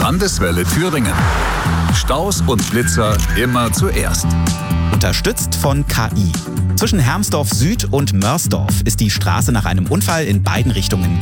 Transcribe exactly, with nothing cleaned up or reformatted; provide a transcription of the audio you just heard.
Landeswelle Thüringen. Staus und Blitzer immer zuerst. Unterstützt von K I. Zwischen Hermsdorf Süd und Mörsdorf ist die Straße nach einem Unfall in beiden Richtungen